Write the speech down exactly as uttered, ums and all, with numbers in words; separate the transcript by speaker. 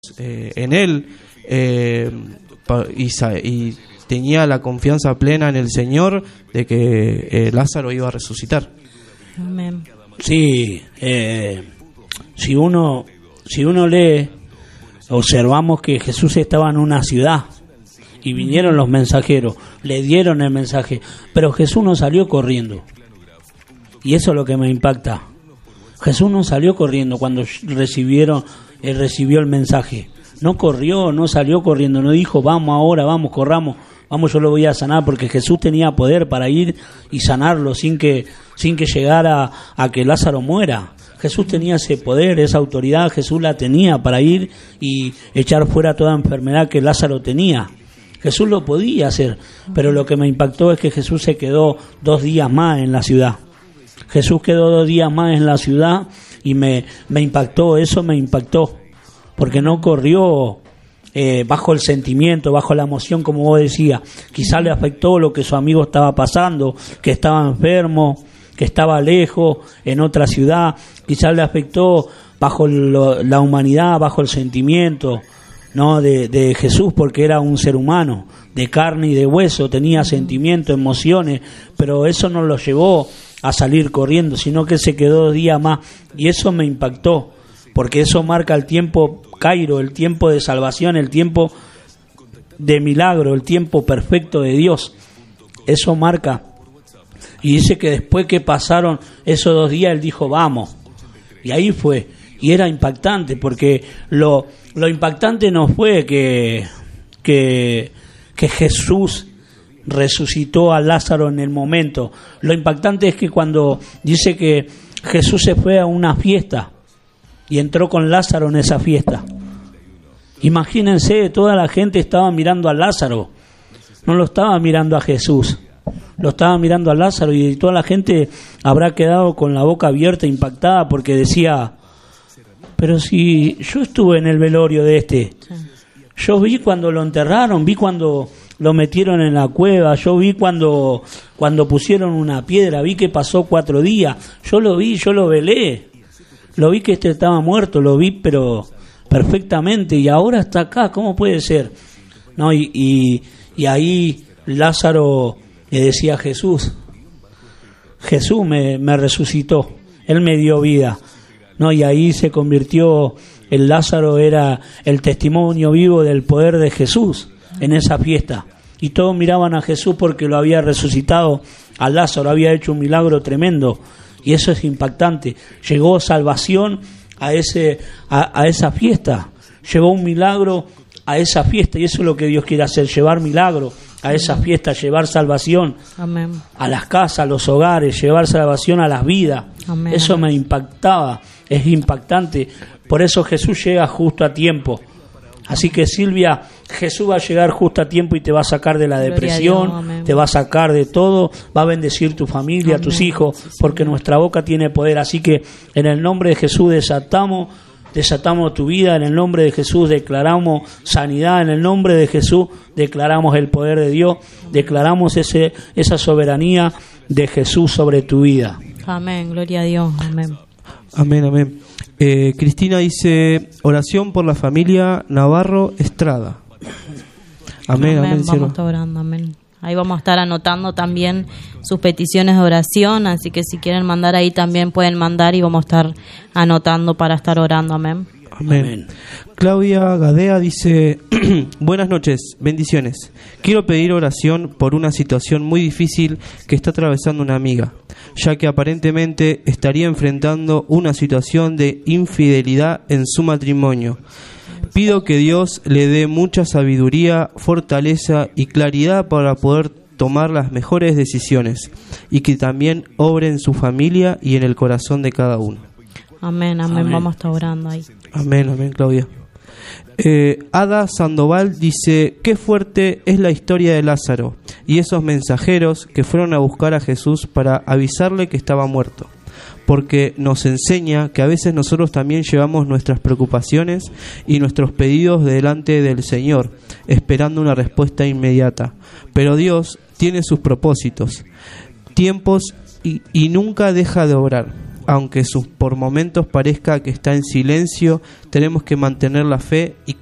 Speaker 1: eh, en él eh, y, y tenía la confianza plena en el Señor de que eh, Lázaro iba a resucitar.
Speaker 2: Amén.
Speaker 3: Sí, eh, si uno si uno lee, observamos que Jesús estaba en una ciudad y vinieron los mensajeros, le dieron el mensaje, pero Jesús no salió corriendo. Y eso es lo que me impacta. Jesús no salió corriendo cuando recibieron, él recibió el mensaje. No corrió, no salió corriendo, no dijo, vamos ahora, vamos, corramos, vamos, yo lo voy a sanar, porque Jesús tenía poder para ir y sanarlo sin que, sin que llegara a que Lázaro muera. Jesús tenía ese poder, esa autoridad, Jesús la tenía para ir y echar fuera toda enfermedad que Lázaro tenía. Jesús lo podía hacer, pero lo que me impactó es que Jesús se quedó dos días más en la ciudad. Jesús quedó dos días más en la ciudad y me, me impactó, eso me impactó, porque no corrió eh, bajo el sentimiento, bajo la emoción, como vos decías. Quizás le afectó lo que su amigo estaba pasando, que estaba enfermo, que estaba lejos, en otra ciudad. Quizás le afectó bajo lo, la humanidad, bajo el sentimiento, ¿no? de, de Jesús, porque era un ser humano, de carne y de hueso, tenía sentimientos, emociones, pero eso no lo llevó a salir corriendo, sino que se quedó dos días más, y eso me impactó, porque eso marca el tiempo Cairo, el tiempo de salvación, el tiempo de milagro, el tiempo perfecto de Dios. Eso marca. Y dice que después que pasaron esos dos días, él dijo, vamos. Y ahí fue. Y era impactante, porque lo, lo impactante no fue que, que, que Jesús resucitó a Lázaro en el momento. Lo impactante es que cuando dice que Jesús se fue a una fiesta y entró con Lázaro en esa fiesta. Imagínense, toda la gente estaba mirando a Lázaro, no lo estaba mirando a Jesús, lo estaba mirando a Lázaro, y toda la gente habrá quedado con la boca abierta, impactada, porque decía, pero si yo estuve en el velorio de este, yo vi cuando lo enterraron, vi cuando lo metieron en la cueva, yo vi cuando, cuando pusieron una piedra, vi que pasó cuatro días, yo lo vi, yo lo velé, lo vi que este estaba muerto, lo vi pero perfectamente, y ahora está acá, ¿cómo puede ser? No, y, y, y ahí Lázaro le decía a Jesús, Jesús me, me resucitó, Él me dio vida, no, y ahí se convirtió, el Lázaro era el testimonio vivo del poder de Jesús en esa fiesta, y todos miraban a Jesús porque lo había resucitado a Lázaro, había hecho un milagro tremendo, y eso es impactante. Llegó salvación a ese a, a esa fiesta, llegó un milagro a esa fiesta, y eso es lo que Dios quiere hacer, llevar milagro a esa fiesta, llevar salvación Amén. A las casas, a los hogares, llevar salvación a las vidas. Amén. Eso me impactaba, es impactante, por eso Jesús llega justo a tiempo. Así que Silvia, Jesús va a llegar justo a tiempo y te va a sacar de la depresión, Dios, te va a sacar de todo, va a bendecir tu familia, amén. Tus hijos, porque nuestra boca tiene poder. Así que en el nombre de Jesús desatamos, desatamos tu vida, en el nombre de Jesús declaramos sanidad, en el nombre de Jesús declaramos el poder de Dios, declaramos ese esa soberanía de Jesús sobre tu vida.
Speaker 2: Amén, gloria a Dios, amén.
Speaker 1: Amén, amén. Eh, Cristina dice, oración por la familia Navarro Estrada. Amén, amén. amén
Speaker 2: vamos a estar orando, amén. Ahí vamos a estar anotando también sus peticiones de oración, así que si quieren mandar ahí también pueden mandar y vamos a estar anotando para estar orando, amén.
Speaker 1: Amén. Amén. Claudia Gadea dice, buenas noches, bendiciones. Quiero pedir oración por una situación muy difícil que está atravesando una amiga, ya que aparentemente estaría enfrentando una situación de infidelidad en su matrimonio. Pido que Dios le dé mucha sabiduría, fortaleza y claridad para poder tomar las mejores decisiones, y que también obre en su familia y en el corazón de cada uno.
Speaker 2: Amén, amén, amén. Vamos a estar orando ahí.
Speaker 1: Amén, amén, Claudia. Eh, Ada Sandoval dice, qué fuerte es la historia de Lázaro y esos mensajeros que fueron a buscar a Jesús para avisarle que estaba muerto, porque nos enseña que a veces nosotros también llevamos nuestras preocupaciones y nuestros pedidos delante del Señor, esperando una respuesta inmediata, pero Dios tiene sus propósitos, tiempos y, y nunca deja de obrar. aunque sus, por momentos parezca que está en silencio, tenemos que mantener la fe y